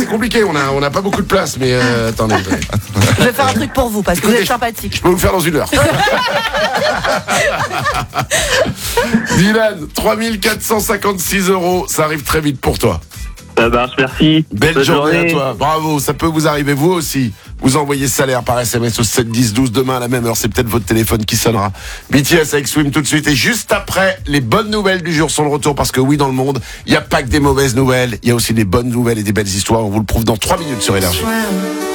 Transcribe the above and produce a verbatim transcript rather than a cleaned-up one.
compliqué, on a, on a pas beaucoup de place, mais euh, attendez. Je vais faire un truc pour vous, parce que vous êtes sympathique. Je peux vous le faire dans une heure. Dylan, trois mille quatre cent cinquante-six euros, ça arrive très vite pour toi. Ça marche, merci. Belle Bonne journée, journée à toi. Bravo, ça peut vous arriver vous aussi. Vous envoyez salaire par S M S au sept dix douze demain à la même heure, c'est peut-être votre téléphone qui sonnera. B T S avec Swim tout de suite et juste après, les bonnes nouvelles du jour sont de retour parce que oui, dans le monde, il n'y a pas que des mauvaises nouvelles, il y a aussi des bonnes nouvelles et des belles histoires. On vous le prouve dans trois minutes sur Énergie.